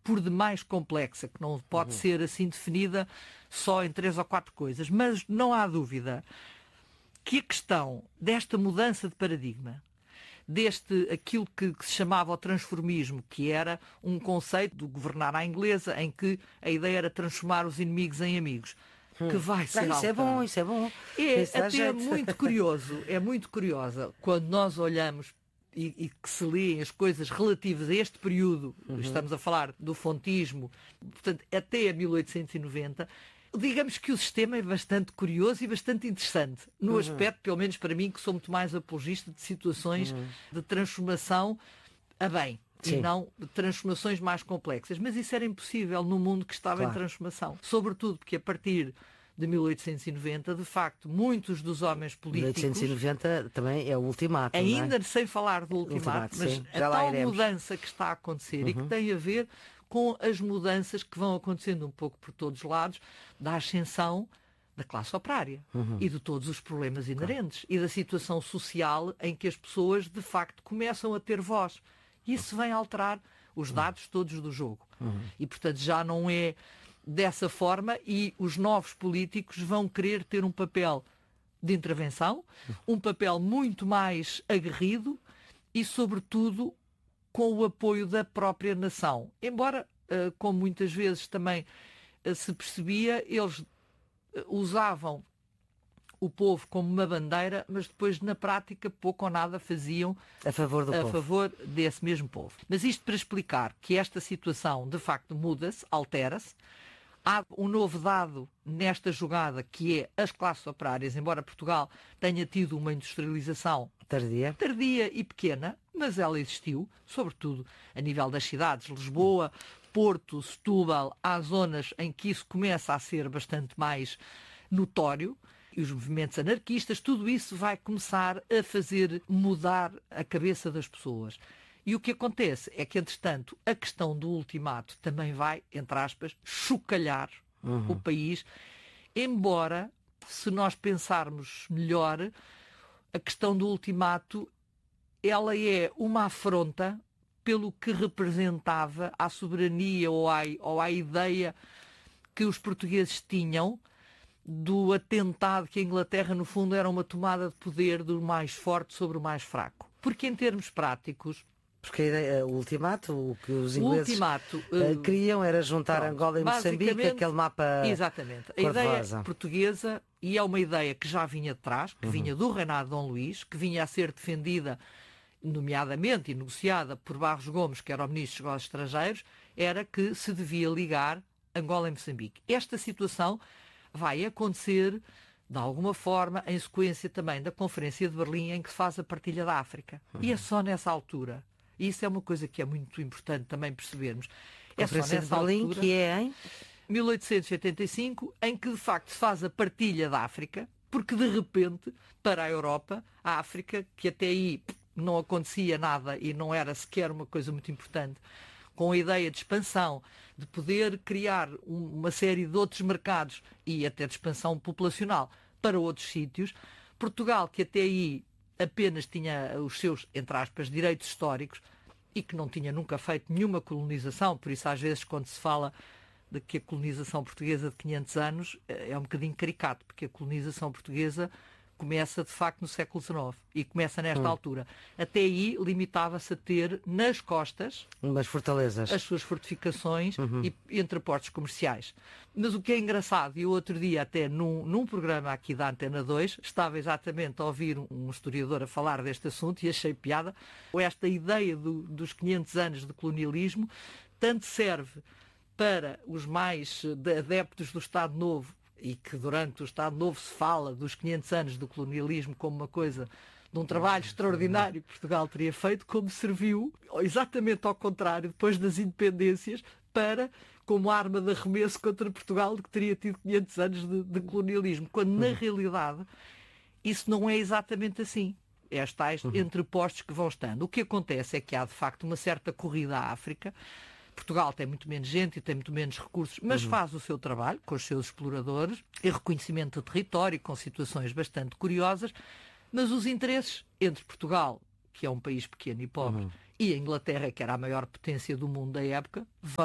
por demais complexa, que não pode ser assim definida só em 3 ou 4 coisas. Mas não há dúvida que a questão desta mudança de paradigma, aquilo que se chamava o transformismo, que era um conceito do governar à inglesa, em que a ideia era transformar os inimigos em amigos, que vai ser Isso é bom, isso é bom. Isso dá até jeito. muito curiosa quando nós olhamos e que se leem as coisas relativas a este período, estamos a falar do fontismo, portanto, até 1890, digamos que o sistema é bastante curioso e bastante interessante, no aspecto, pelo menos para mim, que sou muito mais apologista de situações de transformação a bem. Sim. E não de transformações mais complexas. Mas isso era impossível no mundo que estava em transformação. Sobretudo porque a partir de 1890, de facto, muitos dos homens políticos... 1890 também é o ultimato, ainda não é? sem falar do ultimato, mas sim, a tal mudança que está a acontecer e que tem a ver com as mudanças que vão acontecendo um pouco por todos os lados, da ascensão da classe operária e de todos os problemas inerentes e da situação social em que as pessoas, de facto, começam a ter voz. Isso vem alterar os dados todos do jogo. E, portanto, já não é dessa forma e os novos políticos vão querer ter um papel de intervenção, um papel muito mais aguerrido e, sobretudo, com o apoio da própria nação. Embora, como muitas vezes também se percebia, eles usavam o povo como uma bandeira, mas depois, na prática, pouco ou nada faziam a favor do povo. favor desse mesmo povo. Mas isto para explicar que esta situação, de facto, muda-se, altera-se. Há um novo dado nesta jogada, que é as classes operárias, embora Portugal tenha tido uma industrialização tardia e pequena, mas ela existiu, sobretudo a nível das cidades, Lisboa, Porto, Setúbal, há zonas em que isso começa a ser bastante mais notório, e os movimentos anarquistas, tudo isso vai começar a fazer mudar a cabeça das pessoas. E o que acontece é que, entretanto, a questão do ultimato também vai, entre aspas, chocalhar o país, embora, se nós pensarmos melhor, a questão do ultimato, ela é uma afronta pelo que representava à soberania ou à ideia que os portugueses tinham do atentado que a Inglaterra, no fundo, era uma tomada de poder do mais forte sobre o mais fraco. Porque, em termos práticos... Porque a ideia, o ultimato, o que os ingleses queriam era juntar Angola e Moçambique, aquele mapa. Exatamente. A ideia portuguesa, e é uma ideia que já vinha de trás, que vinha do reinado de Dom Luís, que vinha a ser defendida, nomeadamente e negociada por Barros Gomes, que era o ministro dos Negócios Estrangeiros, era que se devia ligar Angola e Moçambique. Esta situação vai acontecer, de alguma forma, em sequência também da Conferência de Berlim, em que se faz a partilha da África. E é só nessa altura. E isso é uma coisa que é muito importante também percebermos. É só nessa altura, que é em 1885, em que de facto se faz a partilha da África, porque de repente, para a Europa, a África, que até aí não acontecia nada e não era sequer uma coisa muito importante, com a ideia de expansão, de poder criar uma série de outros mercados e até de expansão populacional para outros sítios, Portugal, que até aí apenas tinha os seus, entre aspas, direitos históricos e que não tinha nunca feito nenhuma colonização, por isso às vezes quando se fala de que a colonização portuguesa de 500 anos é um bocadinho caricato, porque a colonização portuguesa começa de facto no século XIX e começa nesta altura. Até aí limitava-se a ter nas costas umas fortalezas, as suas fortificações e entreportos comerciais. Mas o que é engraçado, e o outro dia até num programa aqui da Antena 2, estava exatamente a ouvir um historiador a falar deste assunto e achei piada, esta ideia dos 500 anos de colonialismo tanto serve para os mais adeptos do Estado Novo, e que durante o Estado Novo se fala dos 500 anos do colonialismo como uma coisa de um trabalho extraordinário que Portugal teria feito, como serviu, exatamente ao contrário, depois das independências, como arma de arremesso contra Portugal, que teria tido 500 anos de colonialismo, quando na realidade isso não é exatamente assim. É as tais entrepostos que vão estando. O que acontece é que há de facto uma certa corrida à África. Portugal tem muito menos gente e tem muito menos recursos, mas faz o seu trabalho com os seus exploradores e reconhecimento do território, com situações bastante curiosas, mas os interesses entre Portugal, que é um país pequeno e pobre, e a Inglaterra, que era a maior potência do mundo da época, vão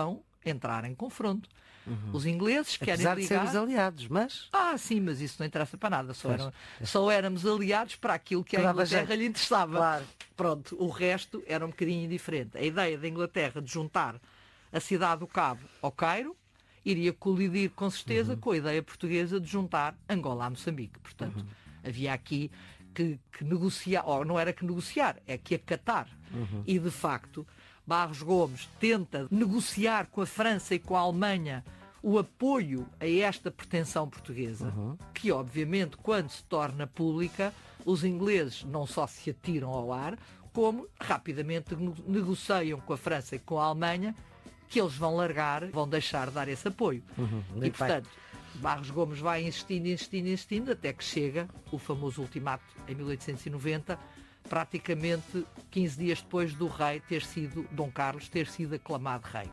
entrar em confronto. Os ingleses querem ligar... Apesar de sermos aliados, mas... sim, mas isso não interessa para nada. Só éramos aliados para aquilo que a Inglaterra lhe interessava. Claro. Pronto, o resto era um bocadinho indiferente. A ideia da Inglaterra de juntar a cidade do Cabo ao Cairo iria colidir com certeza com a ideia portuguesa de juntar Angola a Moçambique. Portanto, havia aqui que negociar, ou não era que negociar, é que acatar. E, de facto, Barros Gomes tenta negociar com a França e com a Alemanha o apoio a esta pretensão portuguesa, que obviamente quando se torna pública, os ingleses não só se atiram ao ar, como rapidamente negociam com a França e com a Alemanha que eles vão largar, vão deixar de dar esse apoio. E portanto, Barros Gomes vai insistindo, até que chega o famoso ultimato em 1890, praticamente 15 dias depois do rei ter sido, Dom Carlos, ter sido aclamado rei.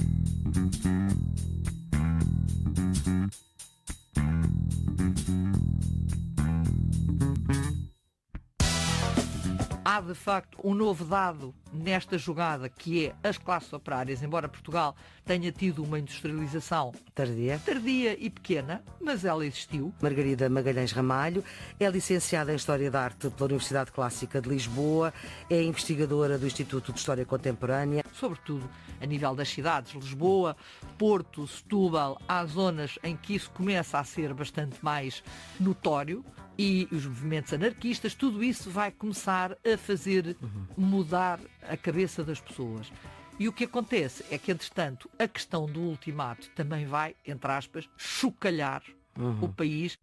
Há, de facto, um novo dado nesta jogada, que é as classes operárias, embora Portugal tenha tido uma industrialização tardia e pequena, mas ela existiu. Margarida Magalhães Ramalho é licenciada em História da Arte pela Universidade Clássica de Lisboa, é investigadora do Instituto de História Contemporânea. Sobretudo a nível das cidades, Lisboa, Porto, Setúbal, há zonas em que isso começa a ser bastante mais notório. E os movimentos anarquistas, tudo isso vai começar a fazer mudar a cabeça das pessoas. E o que acontece é que, entretanto, a questão do ultimato também vai, entre aspas, chocalhar o país.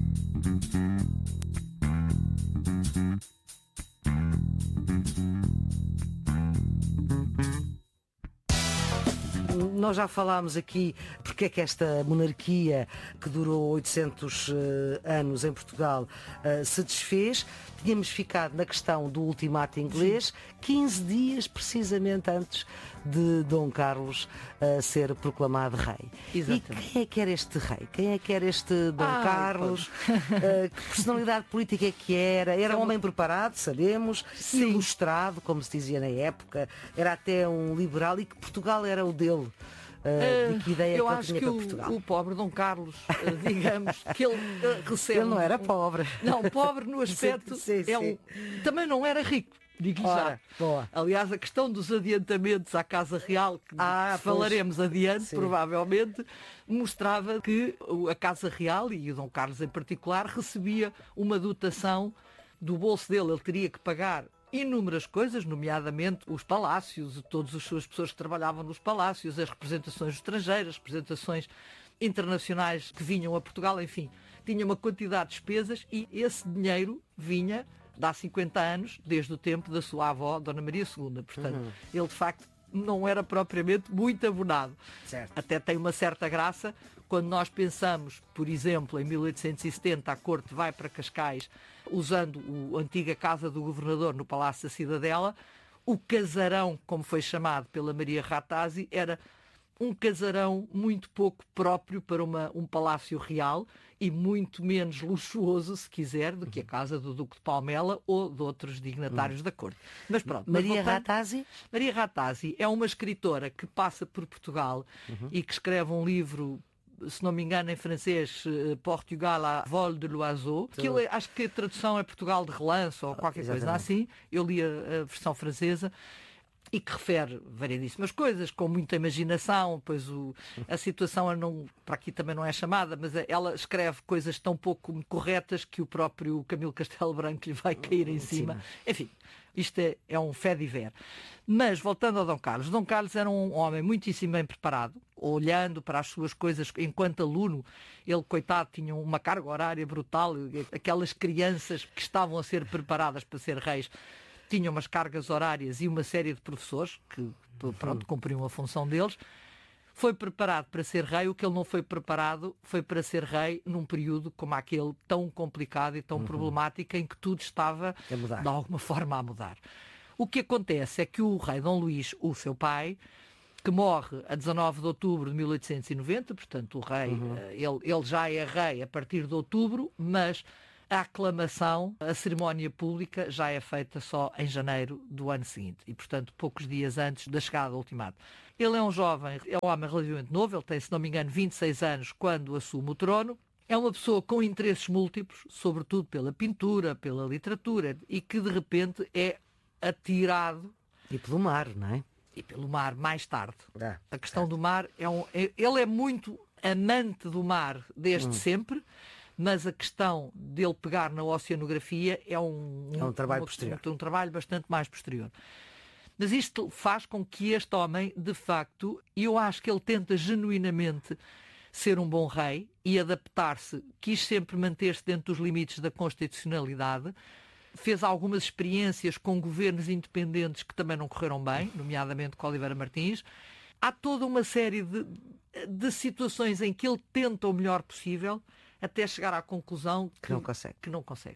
Nós já falámos aqui porque é que esta monarquia, que durou 800 anos em Portugal, se desfez. Tínhamos ficado na questão do ultimato inglês, 15 dias precisamente antes de Dom Carlos ser proclamado rei. Exatamente. E quem é que era este rei? Quem é que era este Dom Carlos? Que personalidade política é que era? Era um homem preparado, sabemos, ilustrado, como se dizia na época, era até um liberal, e que Portugal era o dele. De que ideia eu que acho ele tinha que para Portugal? o pobre Dom Carlos, digamos, que ele recebe... Ele não era pobre. Não, pobre no aspecto... Sim. Também não era rico, digo já. Boa. Aliás, a questão dos adiantamentos à Casa Real, que falaremos adiante, provavelmente, mostrava que a Casa Real, e o Dom Carlos em particular, recebia uma dotação do bolso dele. Ele teria que pagar inúmeras coisas, nomeadamente os palácios, todas as suas pessoas que trabalhavam nos palácios, as representações estrangeiras, representações internacionais que vinham a Portugal, enfim, tinha uma quantidade de despesas, e esse dinheiro vinha de há 50 anos, desde o tempo da sua avó, Dona Maria II. Portanto, ele de facto não era propriamente muito abonado. Certo. Até tem uma certa graça quando nós pensamos, por exemplo, em 1870 a corte vai para Cascais usando a antiga casa do governador no Palácio da Cidadela. O casarão, como foi chamado pela Maria Ratazzi, era um casarão muito pouco próprio para um palácio real e muito menos luxuoso, se quiser, do que a casa do Duque de Palmela ou de outros dignatários da corte. Mas pronto. Maria Ratazzi? Maria Ratazzi é uma escritora que passa por Portugal e que escreve um livro, se não me engano, em francês, Portugal à vol de l'oiseau, que acho que a tradução é Portugal de relance ou qualquer coisa assim. Eu li a versão francesa, e que refere variedíssimas coisas, com muita imaginação. Pois a situação para aqui também não é chamada, mas ela escreve coisas tão pouco corretas que o próprio Camilo Castelo Branco lhe vai cair em cima. Enfim, isto é um fait divers. Mas, voltando ao Dom Carlos era um homem muitíssimo bem preparado, olhando para as suas coisas enquanto aluno. Ele, coitado, tinha uma carga horária brutal. Aquelas crianças que estavam a ser preparadas para ser reis tinham umas cargas horárias e uma série de professores que, pronto, cumpriam a função deles. Foi preparado para ser rei. O que ele não foi preparado foi para ser rei num período como aquele, tão complicado e tão problemático, em que tudo estava, de alguma forma, a mudar. O que acontece é que o rei Dom Luís, o seu pai, que morre a 19 de outubro de 1890, portanto o rei, ele já é rei a partir de outubro, mas a aclamação, a cerimónia pública já é feita só em janeiro do ano seguinte e, portanto, poucos dias antes da chegada do ultimato. Ele é um jovem, é um homem relativamente novo, ele tem, se não me engano, 26 anos quando assume o trono. É uma pessoa com interesses múltiplos, sobretudo pela pintura, pela literatura, e que de repente é atirado... E pelo mar, não é? E pelo mar, mais tarde. A questão do mar, ele é muito amante do mar desde sempre, mas a questão dele pegar na oceanografia é um trabalho posterior. Um trabalho bastante mais posterior. Mas isto faz com que este homem, de facto, e eu acho que ele tenta genuinamente ser um bom rei e adaptar-se, quis sempre manter-se dentro dos limites da constitucionalidade, fez algumas experiências com governos independentes que também não correram bem, nomeadamente com Oliveira Martins. Há toda uma série de situações em que ele tenta o melhor possível até chegar à conclusão que não consegue.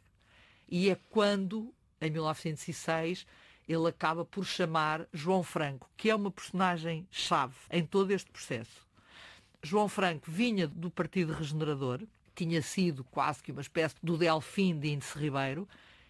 E é quando, em 1906, ele acaba por chamar João Franco, que é uma personagem-chave em todo este processo. João Franco vinha do Partido Regenerador, tinha sido quase que uma espécie do Delfim de Índice Ribeiro,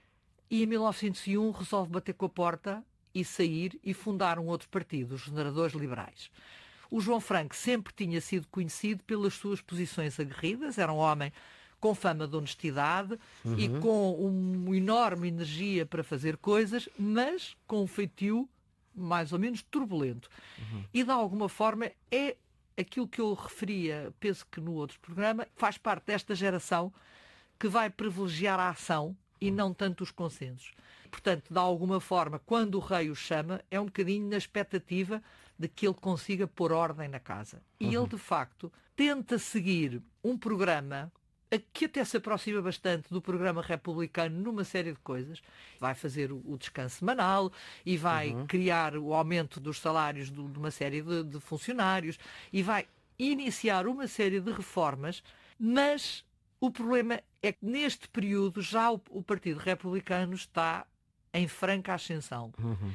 e em 1901 resolve bater com a porta e sair e fundar um outro partido, os Regeneradores Liberais. O João Franco sempre tinha sido conhecido pelas suas posições aguerridas, era um homem com fama de honestidade e com uma enorme energia para fazer coisas, mas com um feitio mais ou menos turbulento. E de alguma forma é aquilo que eu referia, penso que no outro programa, faz parte desta geração que vai privilegiar a ação e não tanto os consensos. Portanto, de alguma forma, quando o rei o chama, é um bocadinho na expectativa de que ele consiga pôr ordem na casa. E ele, de facto, tenta seguir um programa que até se aproxima bastante do programa republicano numa série de coisas. Vai fazer o descanso semanal e vai criar o aumento dos salários de uma série de funcionários e vai iniciar uma série de reformas, mas o problema é que neste período já o Partido Republicano está em franca ascensão.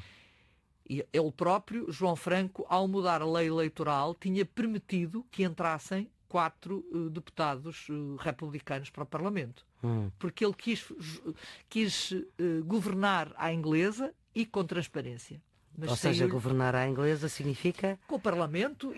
E ele próprio, João Franco, ao mudar a lei eleitoral, tinha permitido que entrassem 4 deputados republicanos para o Parlamento. Porque ele quis governar à inglesa e com transparência. Mas ou seja, governar à inglesa significa? Com o Parlamento,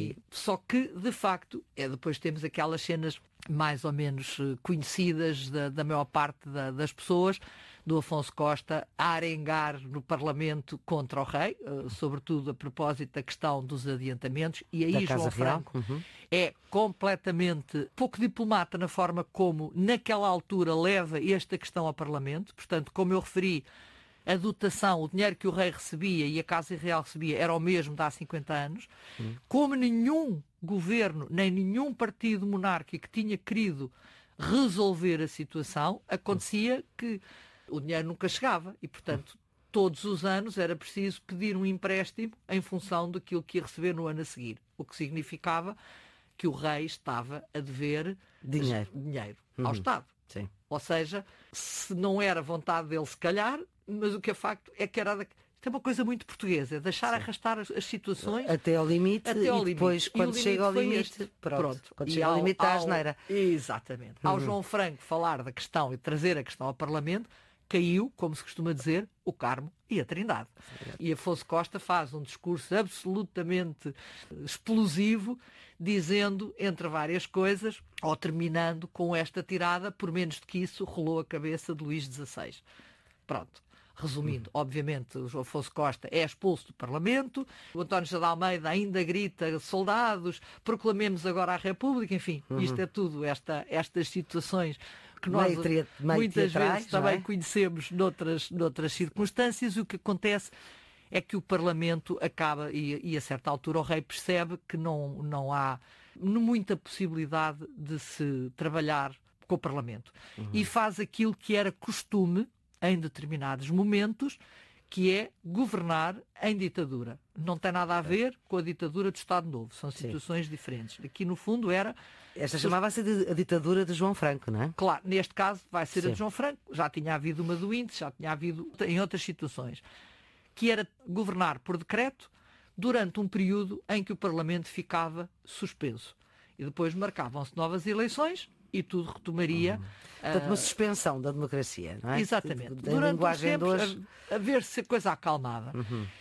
só que, de facto, depois temos aquelas cenas mais ou menos conhecidas da maior parte das pessoas, do Afonso Costa a arengar no Parlamento contra o rei, sobretudo a propósito da questão dos adiantamentos, e aí João Franco é completamente pouco diplomata na forma como, naquela altura, leva esta questão ao Parlamento. Portanto, como eu referi, a dotação, o dinheiro que o rei recebia e a Casa Real recebia era o mesmo de há 50 anos. Como nenhum governo, nem nenhum partido monárquico tinha querido resolver a situação, acontecia que o dinheiro nunca chegava e, portanto, todos os anos era preciso pedir um empréstimo em função daquilo que ia receber no ano a seguir. O que significava que o rei estava a dever dinheiro ao Estado. Sim. Ou seja, se não era vontade dele, se calhar, mas o que é facto é que era... Isto é uma coisa muito portuguesa, é deixar arrastar as situações até ao limite, e depois, quando chega ao limite, pronto. Quando chega ao limite, à asneira. Exatamente. Ao João Franco falar da questão e trazer a questão ao Parlamento, caiu, como se costuma dizer, o Carmo e a Trindade. E Afonso Costa faz um discurso absolutamente explosivo, dizendo, entre várias coisas, ou terminando com esta tirada, por menos do que isso, rolou a cabeça de Luís XVI. Pronto. Resumindo, obviamente, o João Afonso Costa é expulso do Parlamento, o António José de Almeida ainda grita soldados, proclamemos agora a República, enfim, isto é tudo, estas situações que nós muitas vezes também conhecemos noutras circunstâncias. O que acontece é que o Parlamento acaba, e a certa altura o rei percebe que não há muita possibilidade de se trabalhar com o Parlamento. E faz aquilo que era costume em determinados momentos, que é governar em ditadura. Não tem nada a ver com a ditadura do Estado Novo. São situações diferentes. Aqui, no fundo, era... Esta chamava-se a ditadura de João Franco, não é? Claro, neste caso vai ser a de João Franco. Já tinha havido uma do Índice, já tinha havido em outras situações. Que era governar por decreto durante um período em que o Parlamento ficava suspenso. E depois marcavam-se novas eleições e tudo retomaria. Portanto, uma suspensão da democracia, não é? Exatamente. Da Durante linguagem de hoje. a ver-se a coisa acalmada.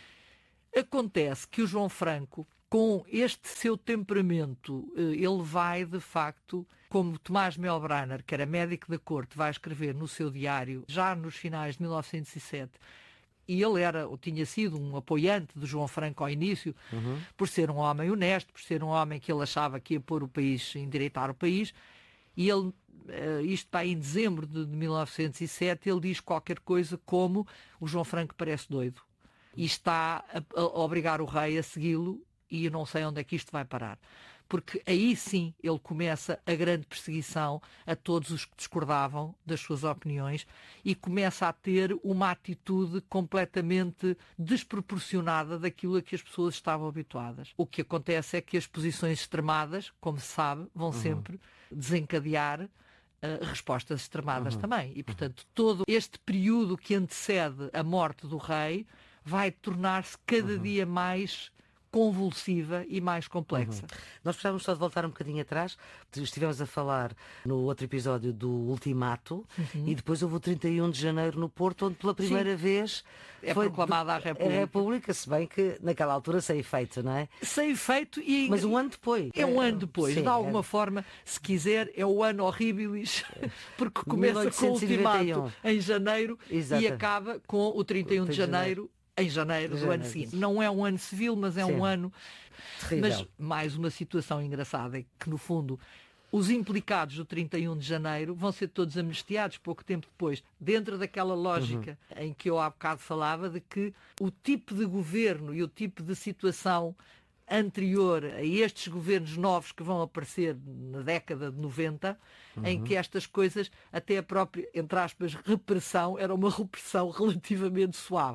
Acontece que o João Franco, com este seu temperamento, ele vai, de facto, como Tomás Melbrenner, que era médico da corte, vai escrever no seu diário, já nos finais de 1907, e ele tinha sido um apoiante de João Franco ao início, por ser um homem honesto, por ser um homem que ele achava que ia pôr o país, endireitar o país, e ele, isto está em dezembro de 1907, ele diz qualquer coisa como: o João Franco parece doido e está a obrigar o rei a segui-lo, e eu não sei onde é que isto vai parar. Porque aí sim ele começa a grande perseguição a todos os que discordavam das suas opiniões e começa a ter uma atitude completamente desproporcionada daquilo a que as pessoas estavam habituadas. O que acontece é que as posições extremadas, como se sabe, vão sempre desencadear respostas extremadas também. E, portanto, todo este período que antecede a morte do rei vai tornar-se cada dia mais convulsiva e mais complexa. Nós precisávamos só de voltar um bocadinho atrás. Estivemos a falar no outro episódio do Ultimato e depois houve o 31 de janeiro no Porto, onde pela primeira vez foi proclamada a República. Se bem que naquela altura sem efeito, não é? Sem efeito e... Mas um ano depois. É um ano depois. Sim, de alguma forma, se quiser, é o ano horribilis, porque começa com o Ultimato em janeiro e acaba com o 31 de janeiro em janeiro do ano seguinte. Não é um ano civil, mas é um ano... terrível. Mas mais uma situação engraçada é que, no fundo, os implicados do 31 de janeiro vão ser todos amnistiados pouco tempo depois, dentro daquela lógica em que eu há bocado falava de que o tipo de governo e o tipo de situação anterior a estes governos novos que vão aparecer na década de 90, em que estas coisas, até a própria, entre aspas, repressão, era uma repressão relativamente suave.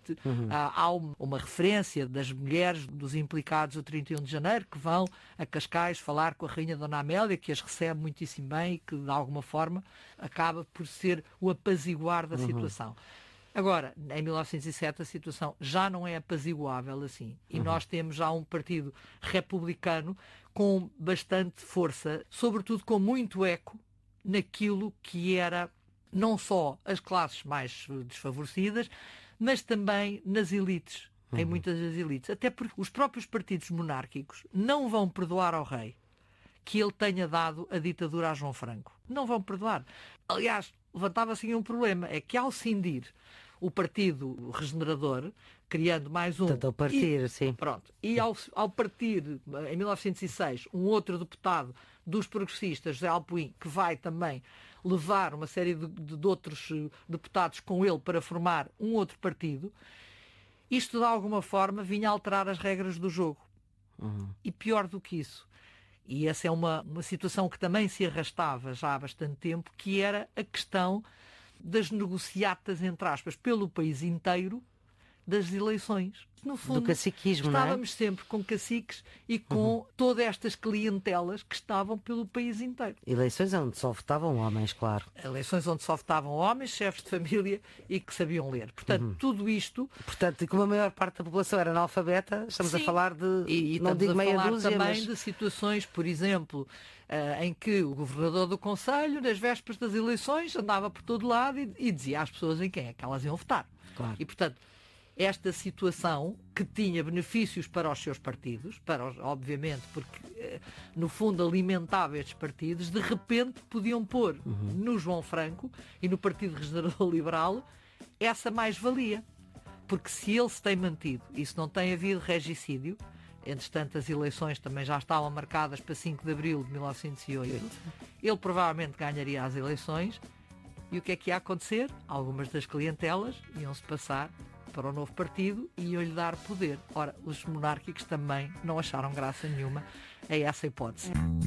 Há uma referência das mulheres dos implicados do 31 de janeiro que vão a Cascais falar com a Rainha Dona Amélia, que as recebe muitíssimo bem e que de alguma forma acaba por ser o apaziguar da situação. Agora, em 1907 a situação já não é apaziguável assim e nós temos já um partido republicano com bastante força, sobretudo com muito eco naquilo que era não só as classes mais desfavorecidas, mas também nas elites, em muitas das elites. Até porque os próprios partidos monárquicos não vão perdoar ao rei que ele tenha dado a ditadura a João Franco. Não vão perdoar. Aliás, levantava-se um problema, é que ao cindir o Partido Regenerador, criando mais um... Portanto, ao partir, sim. Pronto. E ao partir, em 1906, um outro deputado dos progressistas, José Alpuim, que vai também levar uma série de outros deputados com ele para formar um outro partido, isto de alguma forma vinha a alterar as regras do jogo. E pior do que isso, e essa é uma situação que também se arrastava já há bastante tempo, que era a questão das negociatas, entre aspas, pelo país inteiro, das eleições. No fundo, do caciquismo, estávamos não é? sempre com caciques e com todas estas clientelas que estavam pelo país inteiro. Eleições onde só votavam homens, claro. Eleições onde só votavam homens, chefes de família e que sabiam ler. Portanto, tudo isto... Portanto, como a maior parte da população era analfabeta, estamos a falar de, e não digo meia dúzia, também mas... de situações, por exemplo, em que o governador do Conselho, nas vésperas das eleições, andava por todo lado e dizia às pessoas em quem é que elas iam votar. Claro. E, portanto, esta situação que tinha benefícios para os seus partidos, obviamente, porque no fundo alimentava estes partidos, de repente podiam pôr no João Franco e no Partido Regenerador Liberal essa mais-valia. Porque se ele se tem mantido e se não tem havido regicídio, entretanto as eleições também já estavam marcadas para 5 de abril de 1908, ele provavelmente ganharia as eleições e o que é que ia acontecer? Algumas das clientelas iam-se passar para o novo partido e iam-lhe dar poder. Ora, os monárquicos também não acharam graça nenhuma a essa hipótese.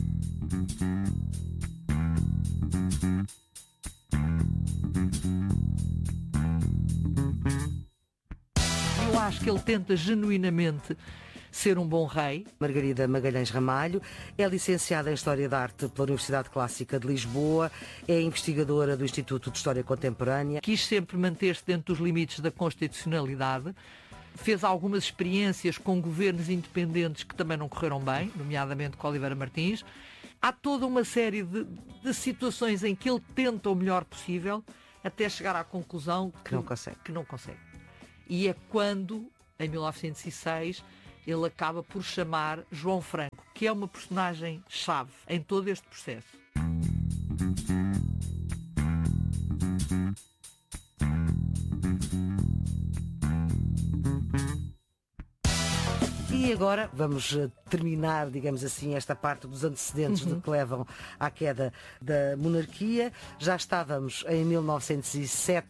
Eu acho que ele tenta genuinamente ser um bom rei. Margarida Magalhães Ramalho é licenciada em História da Arte pela Universidade Clássica de Lisboa, é investigadora do Instituto de História Contemporânea. Quis sempre manter-se dentro dos limites da constitucionalidade, fez algumas experiências com governos independentes que também não correram bem, nomeadamente com Oliveira Martins, há toda uma série de situações em que ele tenta o melhor possível até chegar à conclusão Que não consegue. que não consegue. E é quando, em 1906, ele acaba por chamar João Franco, que é uma personagem-chave em todo este processo. E agora vamos terminar, digamos assim, esta parte dos antecedentes de que levam à queda da monarquia. Já estávamos em 1907,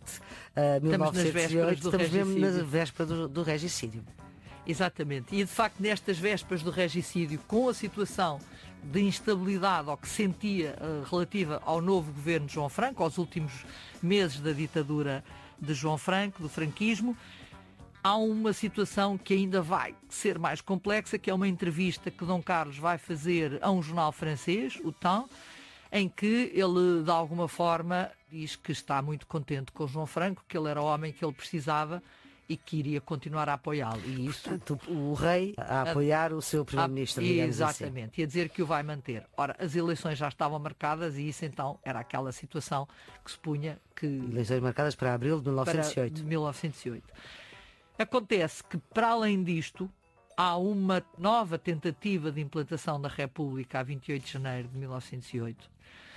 1908, estamos mesmo na véspera do regicídio. Exatamente. E de facto, nestas vésperas do regicídio, com a situação de instabilidade ou que sentia relativa ao novo governo de João Franco, aos últimos meses da ditadura de João Franco, do franquismo, há uma situação que ainda vai ser mais complexa, que é uma entrevista que Dom Carlos vai fazer a um jornal francês, o Temps, em que ele, de alguma forma, diz que está muito contente com João Franco, que ele era o homem que ele precisava e que iria continuar a apoiá-lo. E isso, portanto, o rei a apoiar o seu primeiro-ministro, digamos assim. Exatamente, e a dizer que o vai manter. Ora, as eleições já estavam marcadas e isso então era aquela situação que se punha que... Eleições marcadas para abril de 1908. Para 1908. Acontece que, para além disto, há uma nova tentativa de implantação da República a 28 de janeiro de 1908.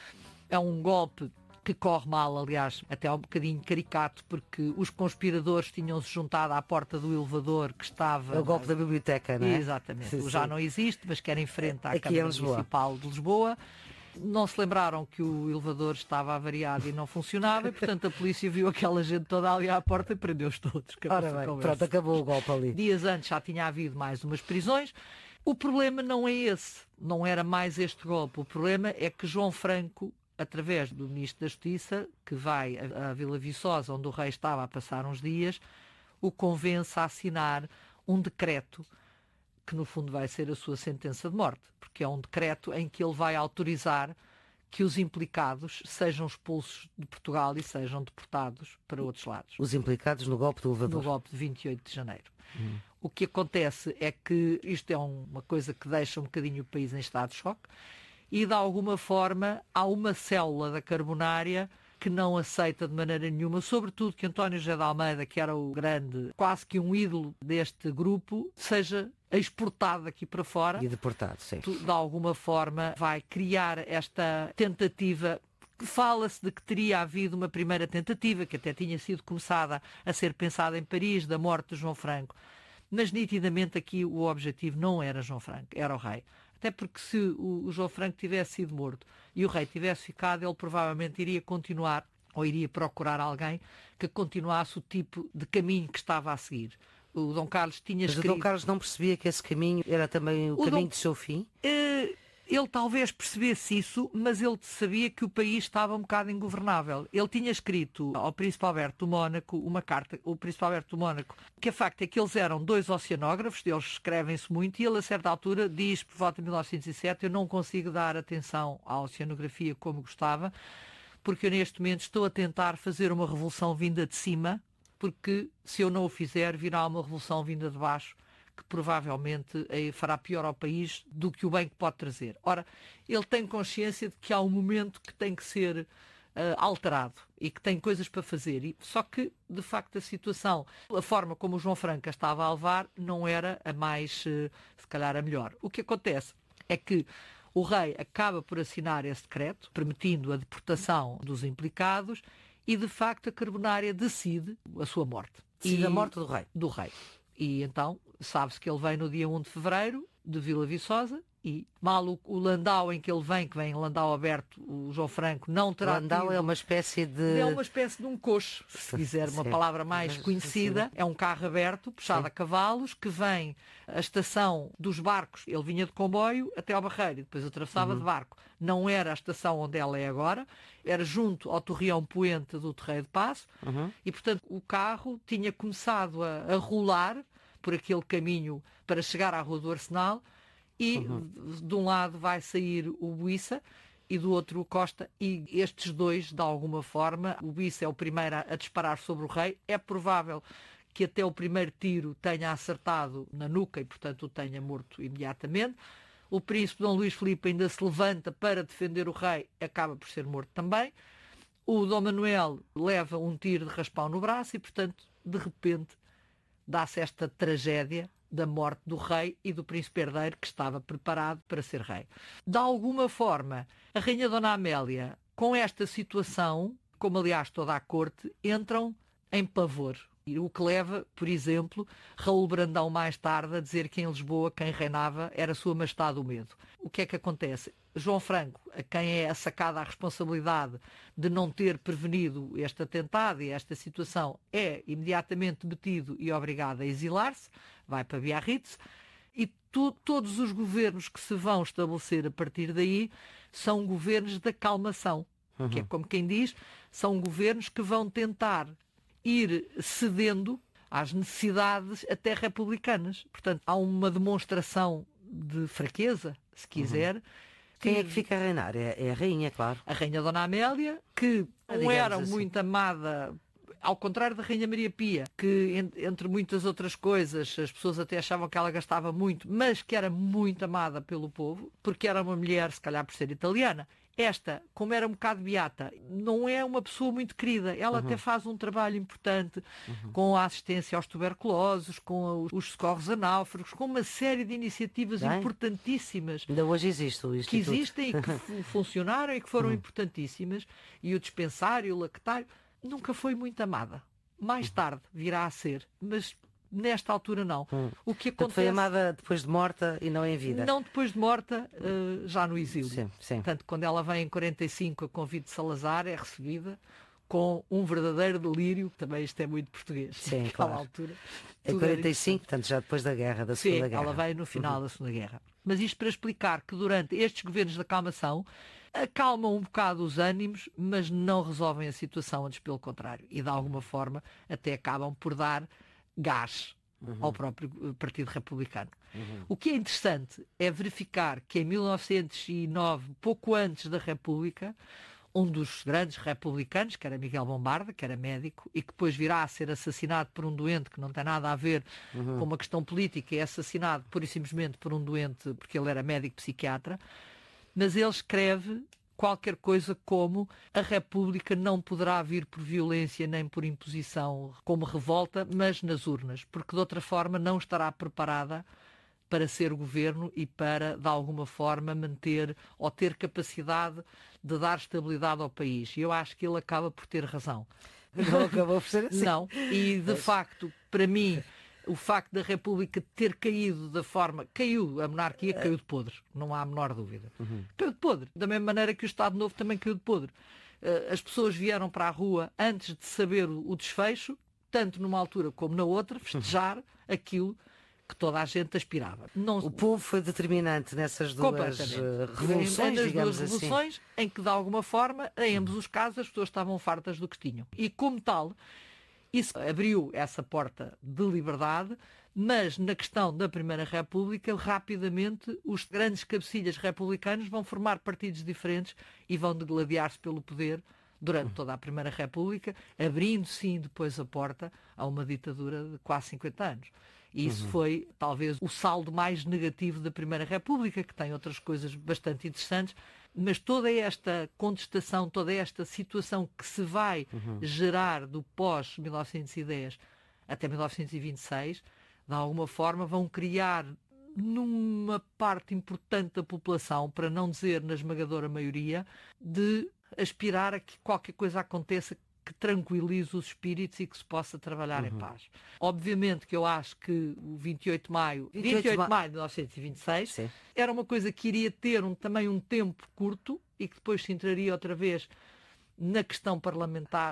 É um golpe que corre mal, aliás, até um bocadinho caricato, porque os conspiradores tinham-se juntado à porta do elevador que estava... É o golpe da biblioteca, não é? Exatamente. Sim, Já sim. não existe, mas que era em frente à Aqui Câmara em Lisboa. Municipal de Lisboa. Não se lembraram que o elevador estava avariado e não funcionava, e portanto a polícia viu aquela gente toda ali à porta e prendeu-os todos. Ora bem, pronto, acabou o golpe ali. Dias antes já tinha havido mais umas prisões. O problema não é esse, não era mais este golpe. O problema é que João Franco, através do Ministro da Justiça, que vai a Vila Viçosa, onde o rei estava a passar uns dias, o convence a assinar um decreto que no fundo vai ser a sua sentença de morte, porque é um decreto em que ele vai autorizar que os implicados sejam expulsos de Portugal e sejam deportados para outros lados. Os implicados no golpe do elevador. No golpe de 28 de janeiro. O que acontece é que isto é uma coisa que deixa um bocadinho o país em estado de choque e, de alguma forma, há uma célula da Carbonária que não aceita de maneira nenhuma, sobretudo que António José de Almeida, que era o grande, quase que um ídolo deste grupo, seja exportado aqui para fora. E deportado, sim. De alguma forma vai criar esta tentativa. Fala-se de que teria havido uma primeira tentativa, que até tinha sido começada a ser pensada em Paris, da morte de João Franco. Mas nitidamente aqui o objetivo não era João Franco, era o rei. Até porque se o João Franco tivesse sido morto e o rei tivesse ficado, ele provavelmente iria continuar ou iria procurar alguém que continuasse o tipo de caminho que estava a seguir. O Dom Carlos tinha escrito... Mas o Dom Carlos não percebia que esse caminho era também o caminho do seu fim? Ele talvez percebesse isso, mas ele sabia que o país estava um bocado ingovernável. Ele tinha escrito ao Príncipe Alberto do Mónaco uma carta, o Príncipe Alberto do Mónaco, que a facto é que eles eram dois oceanógrafos, eles escrevem-se muito, e ele a certa altura diz, por volta de 1907, eu não consigo dar atenção à oceanografia como gostava, porque eu neste momento estou a tentar fazer uma revolução vinda de cima, porque se eu não o fizer, virá uma revolução vinda de baixo, que provavelmente fará pior ao país do que o bem que pode trazer. Ora, ele tem consciência de que há um momento que tem que ser alterado e que tem coisas para fazer. Só que, de facto, a situação, a forma como o João Franco estava a levar, não era a mais, se calhar, a melhor. O que acontece é que o rei acaba por assinar esse decreto, permitindo a deportação dos implicados, e, de facto, a Carbonária decide a sua morte. Decide a morte do rei. Do rei. E então, sabe-se que ele vem no dia 1 de fevereiro, de Vila Viçosa, e mal o Landau em que ele vem, que vem em Landau aberto, o João Franco não terá Landau tido... é uma espécie de... É uma espécie de um coche, se quiser uma palavra mais conhecida. É um carro aberto, puxado a cavalos, que vem à estação dos barcos. Ele vinha de comboio até ao Barreiro e depois atravessava de barco. Não era a estação onde ela é agora, era junto ao Torreão Poente do Terreiro de Paço, e portanto o carro tinha começado a rolar por aquele caminho para chegar à Rua do Arsenal, e de um lado vai sair o Buissa e do outro o Costa, e estes dois, de alguma forma, o Buissa é o primeiro a disparar sobre o rei. É provável que até o primeiro tiro tenha acertado na nuca e, portanto, o tenha morto imediatamente. O príncipe Dom Luís Filipe ainda se levanta para defender o rei, acaba por ser morto também. O Dom Manuel leva um tiro de raspão no braço e, portanto, de repente, dá-se esta tragédia da morte do rei e do príncipe herdeiro que estava preparado para ser rei. De alguma forma, a rainha Dona Amélia, com esta situação, como aliás toda a corte, entram em pavor. O que leva, por exemplo, Raul Brandão mais tarde a dizer que em Lisboa quem reinava era Sua Majestade o Medo. O que é que acontece? João Franco, a quem é sacada a responsabilidade de não ter prevenido este atentado e esta situação, é imediatamente detido e obrigado a exilar-se, vai para Biarritz, e todos os governos que se vão estabelecer a partir daí são governos de acalmação, que é como quem diz, são governos que vão tentar ir cedendo às necessidades até republicanas. Portanto, há uma demonstração de fraqueza, se quiser. Quem é que fica a reinar? É a rainha, claro. A rainha Dona Amélia, que não era assim, muito amada, ao contrário da rainha Maria Pia, que entre muitas outras coisas as pessoas até achavam que ela gastava muito, mas que era muito amada pelo povo, porque era uma mulher, se calhar por ser italiana. Esta, como era um bocado beata, não é uma pessoa muito querida. Ela até faz um trabalho importante com a assistência aos tuberculosos, com os socorros a náufragos, com uma série de iniciativas importantíssimas. Ainda hoje existe o Instituto. Que existem e que funcionaram e que foram importantíssimas. E o dispensário, o lactário, nunca foi muito amada. Mais tarde virá a ser, mas nesta altura não. O que acontece... Foi amada depois de morta e não em vida. Não depois de morta, já no exílio. Sim. Portanto, quando ela vem em 45 a convite de Salazar, é recebida com um verdadeiro delírio, também isto é muito português. Sim, naquela claro. altura. Em 45, portanto, já depois da guerra, da Segunda Guerra. Ela veio no final da Segunda Guerra. Mas isto para explicar que durante estes governos de acalmação acalmam um bocado os ânimos, mas não resolvem a situação, antes pelo contrário. E de alguma forma até acabam por dar gás ao próprio Partido Republicano. O que é interessante é verificar que em 1909, pouco antes da República, um dos grandes republicanos, que era Miguel Bombarda, que era médico, e que depois virá a ser assassinado por um doente que não tem nada a ver com uma questão política, é assassinado pura e simplesmente por um doente, porque ele era médico psiquiatra, mas ele escreve qualquer coisa como a República não poderá vir por violência nem por imposição como revolta, mas nas urnas, porque de outra forma não estará preparada para ser governo e para, de alguma forma, manter ou ter capacidade de dar estabilidade ao país. E eu acho que ele acaba por ter razão. Não acabou por ser assim. Não, e de facto, para mim, o facto da República ter caído da forma... Caiu, a monarquia caiu de podre, não há a menor dúvida. Caiu de podre, da mesma maneira que o Estado Novo também caiu de podre. As pessoas vieram para a rua antes de saber o desfecho, tanto numa altura como na outra, festejar aquilo que toda a gente aspirava. O povo foi determinante nessas duas revoluções, digamos duas revoluções, em que, de alguma forma, em ambos os casos, as pessoas estavam fartas do que tinham. E, como tal, isso abriu essa porta de liberdade, mas na questão da Primeira República, rapidamente, os grandes cabecilhas republicanos vão formar partidos diferentes e vão degladiar-se pelo poder durante toda a Primeira República, abrindo, sim, depois a porta a uma ditadura de quase 50 anos. E isso foi, talvez, o saldo mais negativo da Primeira República, que tem outras coisas bastante interessantes, mas toda esta contestação, toda esta situação que se vai gerar do pós-1910 até 1926, de alguma forma vão criar numa parte importante da população, para não dizer na esmagadora maioria, de aspirar a que qualquer coisa aconteça que tranquilize os espíritos e que se possa trabalhar em paz. Obviamente que eu acho que o 28 de maio de 1926 Sim. era uma coisa que iria ter também um tempo curto e que depois se entraria outra vez na questão parlamentar.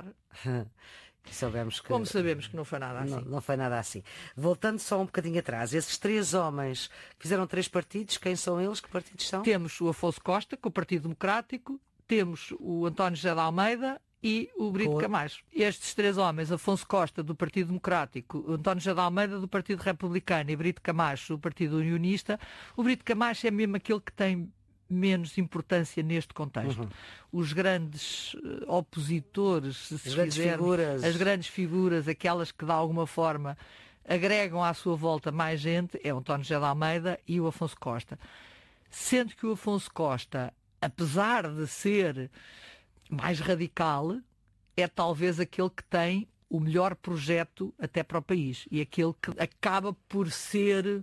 Como sabemos que não foi nada assim. Não foi nada assim. Voltando só um bocadinho atrás, esses três homens fizeram três partidos, quem são eles? Que partidos são? Temos o Afonso Costa, com o Partido Democrático, temos o António José de Almeida e o Brito Camacho. Estes três homens, Afonso Costa do Partido Democrático, António José de Almeida do Partido Republicano e Brito Camacho do Partido Unionista, o Brito Camacho é mesmo aquele que tem menos importância neste contexto. Os grandes opositores, se quisermos, as grandes figuras, aquelas que de alguma forma agregam à sua volta mais gente, é o António José de Almeida e o Afonso Costa. sendo que o Afonso Costa, apesar de ser mais radical, é talvez aquele que tem o melhor projeto até para o país e aquele que acaba por ser...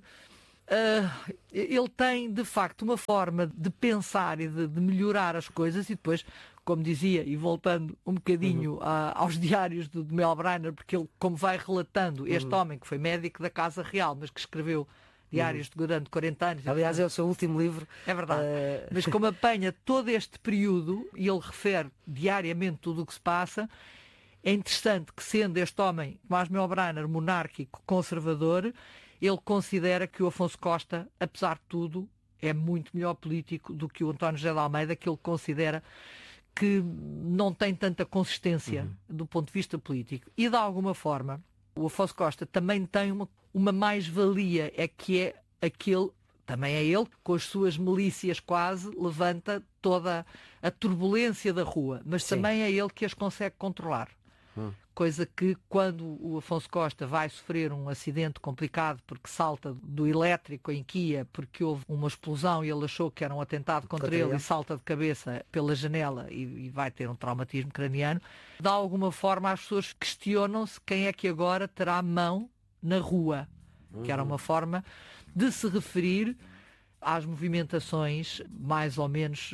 ele tem, de facto, uma forma de pensar e de melhorar as coisas e depois, como dizia, e voltando um bocadinho aos diários do Mel Brainer, porque ele, como vai relatando, este homem que foi médico da Casa Real, mas que escreveu diários durante 40 anos. Aliás, é o seu último livro. É verdade. Mas como apanha todo este período e ele refere diariamente tudo o que se passa, é interessante que, sendo este homem, Tomás Mel Brainer, monárquico, conservador, ele considera que o Afonso Costa, apesar de tudo, é muito melhor político do que o António José de Almeida, que ele considera que não tem tanta consistência do ponto de vista político. E, de alguma forma, o Afonso Costa também tem uma mais-valia, é que é aquele, também é ele, com as suas milícias quase, levanta toda a turbulência da rua, mas também é ele que as consegue controlar. Coisa que, quando o Afonso Costa vai sofrer um acidente complicado porque salta do elétrico em Quia, porque houve uma explosão e ele achou que era um atentado contra ele e salta de cabeça pela janela e vai ter um traumatismo craniano, de alguma forma as pessoas questionam-se quem é que agora terá mão na rua, que era uma forma de se referir às movimentações mais ou menos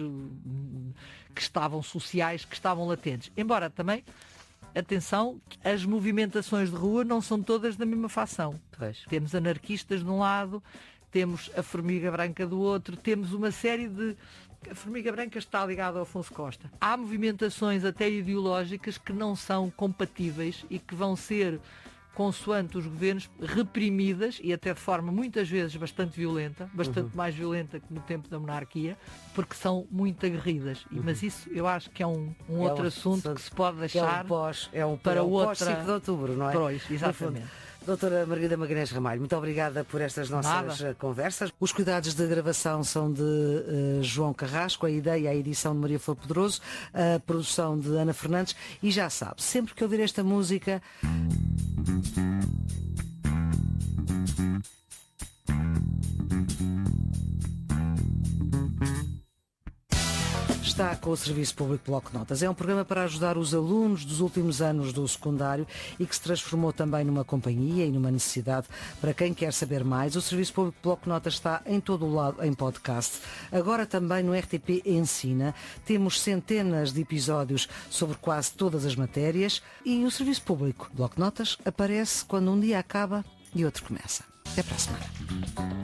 que estavam sociais, que estavam latentes. Embora também... Atenção, as movimentações de rua não são todas da mesma facção. Temos anarquistas de um lado, temos a Formiga Branca do outro, temos uma série de... A Formiga Branca está ligada ao Afonso Costa. Há movimentações até ideológicas que não são compatíveis e que vão ser, consoante os governos, reprimidas e até de forma muitas vezes bastante violenta, bastante mais violenta que no tempo da monarquia, porque são muito aguerridas. Mas isso eu acho que é um outro assunto que se pode deixar para o pós 5 de outubro, não é? Pois, exatamente. Doutora Margarida Magalhães Ramalho, muito obrigada por estas nossas conversas. Os cuidados de gravação são de João Carrasco, a ideia e a edição de Maria Flor Pedroso, a produção de Ana Fernandes, e já sabe, sempre que ouvir esta música... Está com o Serviço Público Bloco de Notas. É um programa para ajudar os alunos dos últimos anos do secundário e que se transformou também numa companhia e numa necessidade para quem quer saber mais. O Serviço Público Bloco de Notas está em todo o lado em podcast. Agora também no RTP Ensina. Temos centenas de episódios sobre quase todas as matérias e o Serviço Público Bloco de Notas aparece quando um dia acaba e outro começa. Até para a semana.